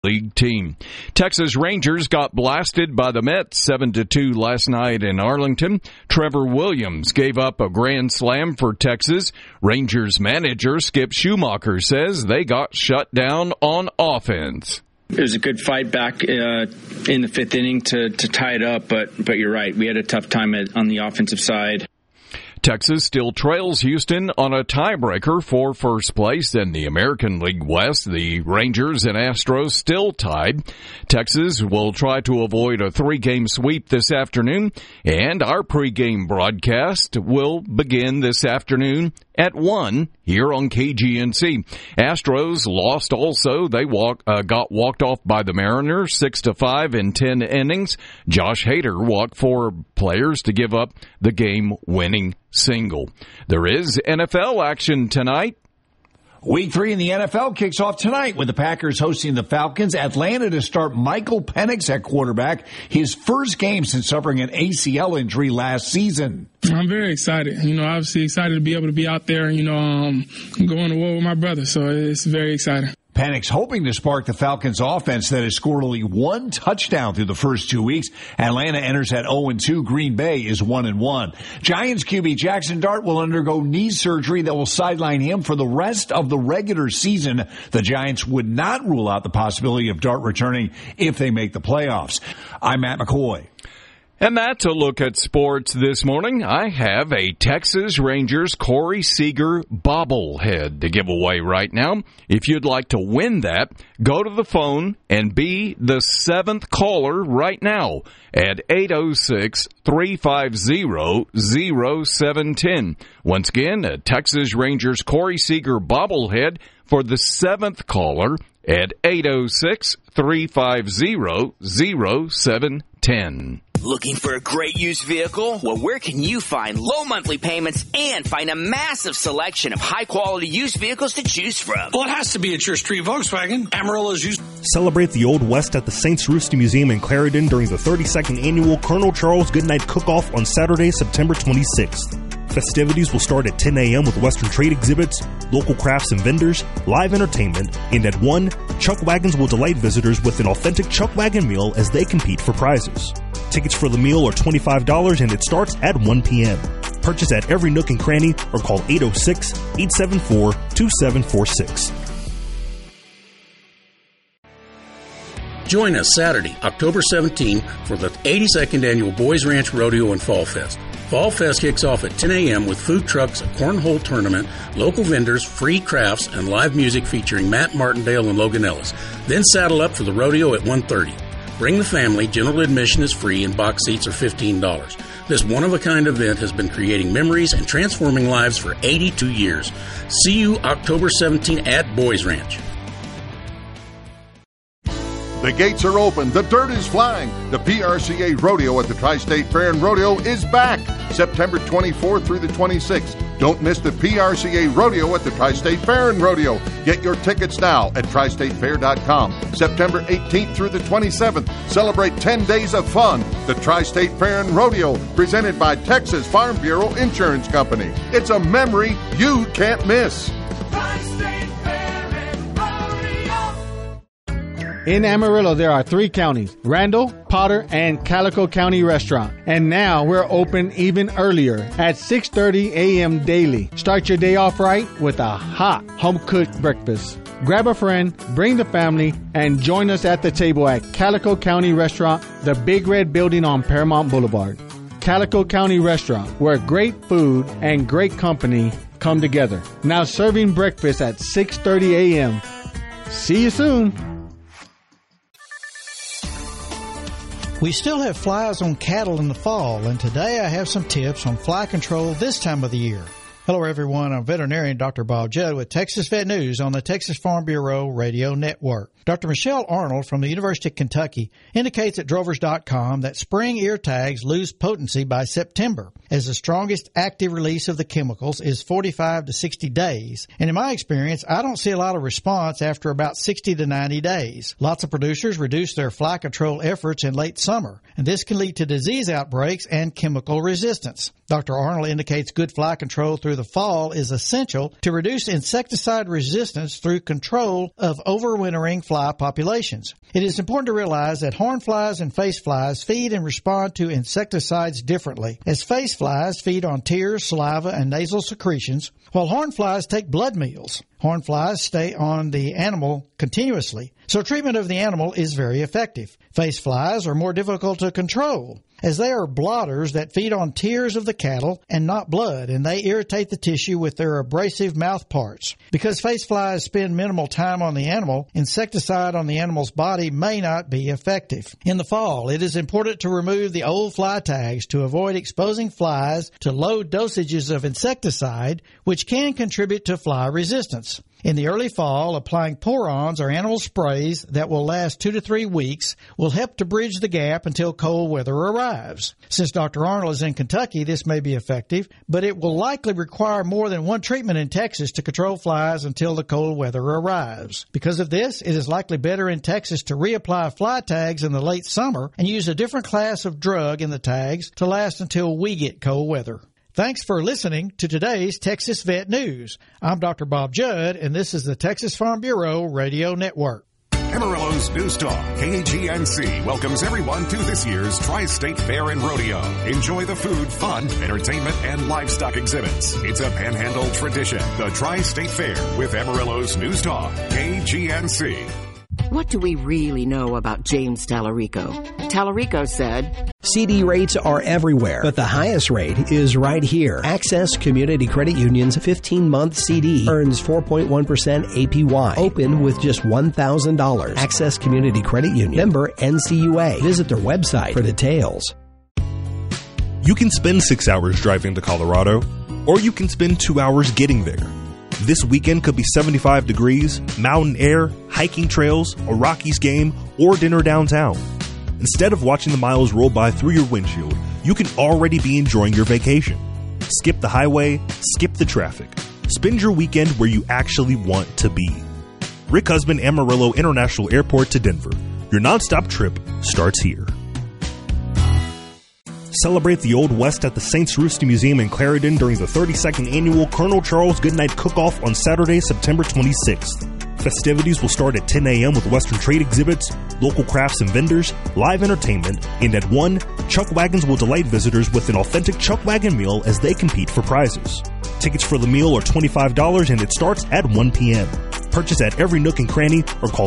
League team. Texas Rangers got blasted by the Mets 7-2 last night in Arlington. Trevor Williams gave up a grand slam for Texas. Rangers manager Skip Schumacher says they got shut down on offense. It was a good fight back in the fifth inning to tie it up, but you're right. We had a tough time on the offensive side. Texas still trails Houston on a tiebreaker for first place in the American League West. The Rangers and Astros still tied. Texas will try to avoid a 3-game sweep this afternoon, and our pregame broadcast will begin this afternoon at 1 here on KGNC. Astros lost also. They got walked off by the Mariners 6-5 in 10 innings. Josh Hader walked 4 players to give up the game-winning single. There is NFL action tonight. Week 3 in the NFL kicks off tonight with the Packers hosting the Falcons. Atlanta to start Michael Penix at quarterback, his first game since suffering an ACL injury last season. I'm very excited. Obviously excited to be able to be out there, going to war with my brother. So it's very exciting. Penix hoping to spark the Falcons offense that has scored only 1 touchdown through the first 2 weeks. Atlanta enters at 0-2. Green Bay is 1-1. Giants QB Jackson Dart will undergo knee surgery that will sideline him for the rest of the regular season. The Giants would not rule out the possibility of Dart returning if they make the playoffs. I'm Matt McCoy. And that's a look at sports this morning. I have a Texas Rangers Corey Seager bobblehead to give away right now. If you'd like to win that, go to the phone and be the 7th caller right now at 806-350-0710. Once again, a Texas Rangers Corey Seager bobblehead for the 7th caller at 806-350-0710. Looking for a great used vehicle? Well, where can you find low monthly payments and find a massive selection of high-quality used vehicles to choose from? Well, it has to be at your street Volkswagen. Amarillo's used. Celebrate the Old West at the St. Rooster Museum in Clarendon during the 32nd Annual Colonel Charles Goodnight Cook-Off on Saturday, September 26th. Festivities will start at 10 a.m. with Western trade exhibits, local crafts and vendors, live entertainment, and at 1, Chuck Wagons will delight visitors with an authentic Chuck Wagon meal as they compete for prizes. Tickets for the meal are $25 and it starts at 1 p.m. Purchase at every nook and cranny or call 806-874-2746. Join us Saturday, October 17 for the 82nd Annual Boys Ranch Rodeo and Fall Fest. Fall Fest kicks off at 10 a.m. with food trucks, a cornhole tournament, local vendors, free crafts, and live music featuring Matt Martindale and Logan Ellis. Then saddle up for the rodeo at 1:30. Bring the family. General admission is free and box seats are $15. This one-of-a-kind event has been creating memories and transforming lives for 82 years. See you October 17 at Boys Ranch. The gates are open. The dirt is flying. The PRCA Rodeo at the Tri-State Fair and Rodeo is back September 24th through the 26th. Don't miss the PRCA Rodeo at the Tri-State Fair and Rodeo. Get your tickets now at tristatefair.com. September 18th through the 27th. Celebrate 10 days of fun. The Tri-State Fair and Rodeo, presented by Texas Farm Bureau Insurance Company. It's a memory you can't miss. Tri-State Fair and Rodeo. In Amarillo, there are 3 counties, Randall, Potter, and Calico County Restaurant. And now we're open even earlier at 6:30 a.m. daily. Start your day off right with a hot home-cooked breakfast. Grab a friend, bring the family, and join us at the table at Calico County Restaurant, the Big Red Building on Paramount Boulevard. Calico County Restaurant, where great food and great company come together. Now serving breakfast at 6:30 a.m. See you soon. We still have flies on cattle in the fall, and today I have some tips on fly control this time of the year. Hello, everyone. I'm veterinarian Dr. Bob Judd with Texas Vet News on the Texas Farm Bureau Radio Network. Dr. Michelle Arnold from the University of Kentucky indicates at drovers.com that spring ear tags lose potency by September, as the strongest active release of the chemicals is 45 to 60 days. And in my experience, I don't see a lot of response after about 60 to 90 days. Lots of producers reduce their fly control efforts in late summer, and this can lead to disease outbreaks and chemical resistance. Dr. Arnold indicates good fly control through the the fall is essential to reduce insecticide resistance through control of overwintering fly populations. It is important to realize that horn flies and face flies feed and respond to insecticides differently, as face flies feed on tears, saliva, and nasal secretions, while horn flies take blood meals. Horn flies stay on the animal continuously, so treatment of the animal is very effective. Face flies are more difficult to control, as they are blotters that feed on tears of the cattle and not blood, and they irritate the tissue with their abrasive mouth parts. Because face flies spend minimal time on the animal, insecticide on the animal's body may not be effective. In the fall, it is important to remove the old fly tags to avoid exposing flies to low dosages of insecticide, which can contribute to fly resistance. In the early fall, applying pour-ons or animal sprays that will last 2 to 3 weeks will help to bridge the gap until cold weather arrives. Since Dr. Arnold is in Kentucky, this may be effective, but it will likely require more than one treatment in Texas to control flies until the cold weather arrives. Because of this, it is likely better in Texas to reapply fly tags in the late summer and use a different class of drug in the tags to last until we get cold weather. Thanks for listening to today's Texas Vet News. I'm Dr. Bob Judd, and this is the Texas Farm Bureau Radio Network. Amarillo's News Talk, KGNC, welcomes everyone to this year's Tri-State Fair and Rodeo. Enjoy the food, fun, entertainment, and livestock exhibits. It's a Panhandle tradition. The Tri-State Fair with Amarillo's News Talk, KGNC. What do we really know about James Tallarico? Tallarico said, CD rates are everywhere, but the highest rate is right here. Access Community Credit Union's 15-month CD earns 4.1% APY. Open with just $1,000. Access Community Credit Union. Member NCUA. Visit their website for details. You can spend 6 hours driving to Colorado, or you can spend 2 hours getting there. This weekend could be 75 degrees, mountain air, hiking trails, a Rockies game, or dinner downtown. Instead of watching the miles roll by through your windshield, you can already be enjoying your vacation. Skip the highway, skip the traffic. Spend your weekend where you actually want to be. Rick Husband, Amarillo International Airport to Denver. Your nonstop trip starts here. Celebrate the Old West at the St. Sarusti Museum in Clarendon during the 32nd annual Colonel Charles Goodnight Cook-Off on Saturday, September 26th. Festivities will start at 10 a.m. with Western trade exhibits, local crafts and vendors, live entertainment, and at 1, Chuck Wagons will delight visitors with an authentic Chuck Wagon meal as they compete for prizes. Tickets for the meal are $25 and it starts at 1 p.m. Purchase at every nook and cranny or call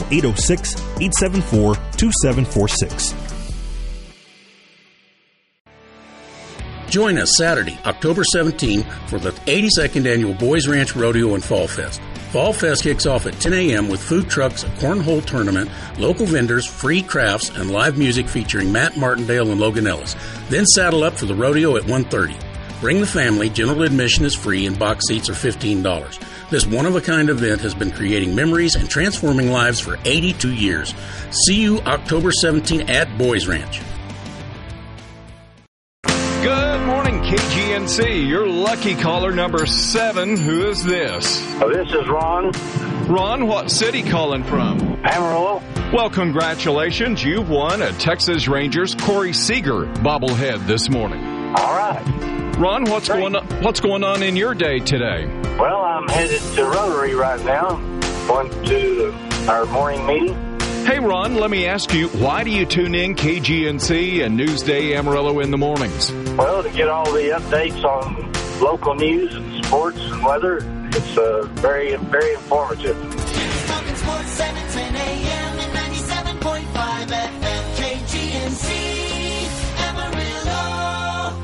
806-874-2746. Join us Saturday, October 17 for the 82nd Annual Boys Ranch Rodeo and Fall Fest. Fall Fest kicks off at 10 a.m. with food trucks, a cornhole tournament, local vendors, free crafts, and live music featuring Matt Martindale and Logan Ellis. Then saddle up for the rodeo at 1:30. Bring the family, general admission is free, and box seats are $15. This one-of-a-kind event has been creating memories and transforming lives for 82 years. See you October 17 at Boys Ranch. Good morning, KGNC. Your lucky caller number 7. Who is this? This is Ron. Ron, what city calling from? Amarillo. Well, congratulations. You've won a Texas Rangers Corey Seager bobblehead this morning. All right. Ron, what's going on in your day today? Well, I'm headed to Rotary right now, going to our morning meeting. Hey, Ron, let me ask you, why do you tune in KGNC and Newsday Amarillo in the mornings? Well, to get all the updates on local news and sports and weather. It's very, very informative. Talking sports 7 to 10 a.m. and 97.5 FM KGNC Amarillo.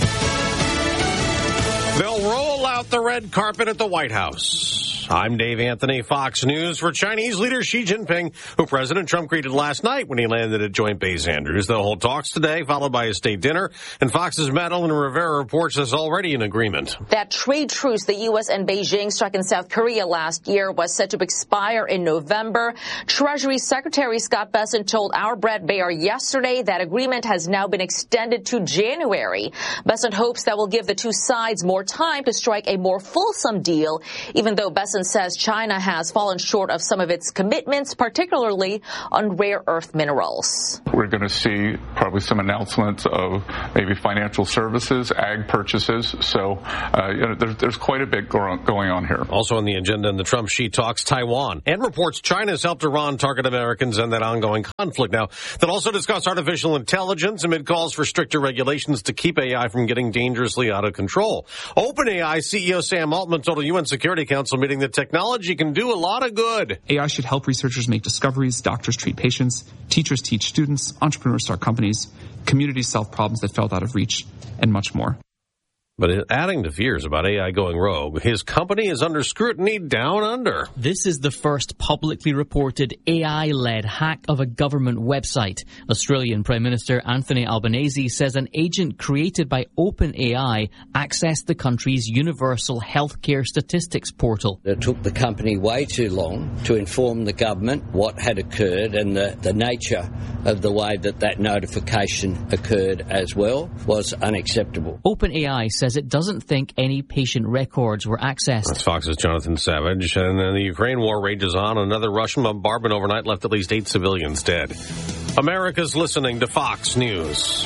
They'll roll out the red carpet at the White House. I'm Dave Anthony, Fox News, for Chinese leader Xi Jinping, who President Trump greeted last night when he landed at Joint Base Andrews. They'll hold talks today, followed by a state dinner, and Fox's Madeline Rivera reports there's already an agreement. That trade truce the U.S. and Beijing struck in South Korea last year was set to expire in November. Treasury Secretary Scott Bessent told our Brett Baer yesterday that agreement has now been extended to January. Bessent hopes that will give the two sides more time to strike a more fulsome deal, even though Bessent says China has fallen short of some of its commitments, particularly on rare earth minerals. we're going to see probably some announcements of maybe financial services, ag purchases. So there's quite a bit going on here. Also on the agenda in the Trump Xi talks, Taiwan, and reports China's helped Iran target Americans and that ongoing conflict. Now, they'll also discuss artificial intelligence amid calls for stricter regulations to keep AI from getting dangerously out of control. OpenAI CEO Sam Altman told a UN Security Council meeting that technology can do a lot of good. AI should help researchers make discoveries, doctors treat patients, teachers teach students, entrepreneurs start companies, communities solve problems that felt out of reach, and much more. But adding to fears about AI going rogue, his company is under scrutiny down under. This is the first publicly reported AI-led hack of a government website. Australian Prime Minister Anthony Albanese says an agent created by OpenAI accessed the country's universal healthcare statistics portal. It took the company way too long to inform the government what had occurred, and the nature of the way that notification occurred as well was unacceptable. OpenAI says it doesn't think any patient records were accessed. That's Fox's Jonathan Savage. And then the Ukraine war rages on. Another Russian bombardment overnight left at least 8 civilians dead. America's listening to Fox News.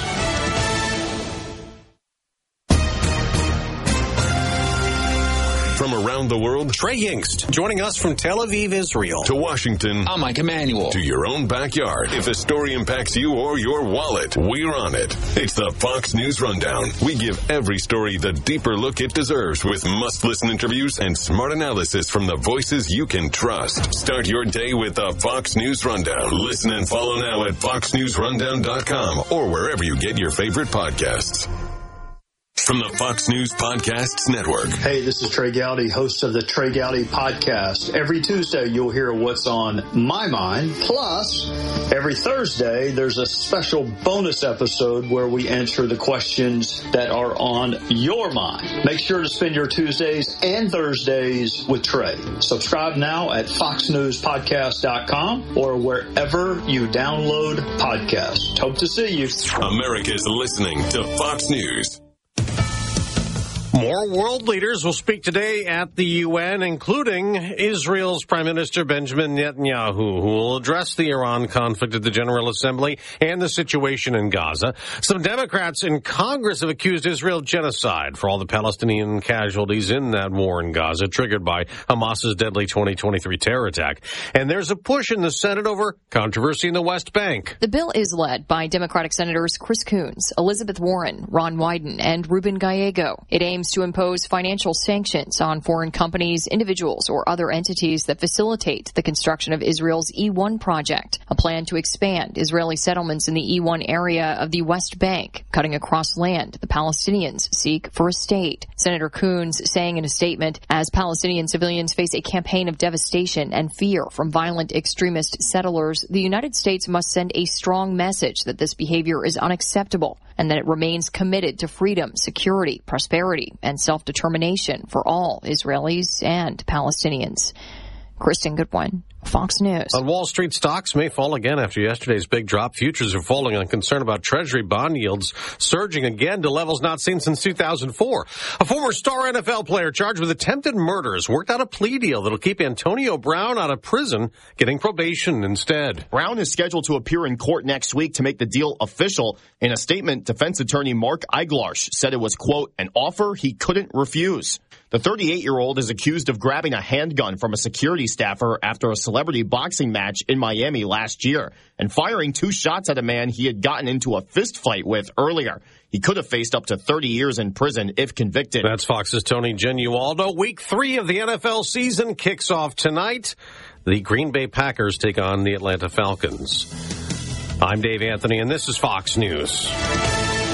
From around the world, Trey Yingst joining us from Tel Aviv, Israel. To Washington, I'm Mike Emanuel. To your own backyard. If a story impacts you or your wallet, we're on it. It's the Fox News Rundown. We give every story the deeper look it deserves with must-listen interviews and smart analysis from the voices you can trust. Start your day with the Fox News Rundown. Listen and follow now at foxnewsrundown.com or wherever you get your favorite podcasts. From the Fox News Podcasts Network. Hey, this is Trey Gowdy, host of the Trey Gowdy Podcast. Every Tuesday, you'll hear what's on my mind. Plus, every Thursday, there's a special bonus episode where we answer the questions that are on your mind. Make sure to spend your Tuesdays and Thursdays with Trey. Subscribe now at foxnewspodcast.com or wherever you download podcasts. Hope to see you. America's listening to Fox News. More world leaders will speak today at the UN, including Israel's Prime Minister Benjamin Netanyahu, who will address the Iran conflict at the General Assembly and the situation in Gaza. Some Democrats in Congress have accused Israel of genocide for all the Palestinian casualties in that war in Gaza, triggered by Hamas's deadly 2023 terror attack. And there's a push in the Senate over controversy in the West Bank. The bill is led by Democratic Senators Chris Coons, Elizabeth Warren, Ron Wyden, and Ruben Gallego. It aims to impose financial sanctions on foreign companies, individuals, or other entities that facilitate the construction of Israel's E1 project, a plan to expand Israeli settlements in the E1 area of the West Bank, cutting across land the Palestinians seek for a state. Senator Coons saying in a statement, as Palestinian civilians face a campaign of devastation and fear from violent extremist settlers, the United States must send a strong message that this behavior is unacceptable and that it remains committed to freedom, security, prosperity, and self-determination for all Israelis and Palestinians. Kristen Goodwin, Fox News. On Wall Street, stocks may fall again after yesterday's big drop. Futures are falling on concern about Treasury bond yields surging again to levels not seen since 2004. A former star NFL player charged with attempted murder has worked out a plea deal that'll keep Antonio Brown out of prison, getting probation instead. Brown is scheduled to appear in court next week to make the deal official. In a statement, defense attorney Mark Eiglarsh said it was, quote, an offer he couldn't refuse. The 38-year-old is accused of grabbing a handgun from a security staffer after a celebrity boxing match in Miami last year and firing 2 shots at a man he had gotten into a fist fight with earlier. He could have faced up to 30 years in prison if convicted. That's Fox's Tony Genualdo. Week 3 of the NFL season kicks off tonight. The Green Bay Packers take on the Atlanta Falcons. I'm Dave Anthony, and this is Fox News.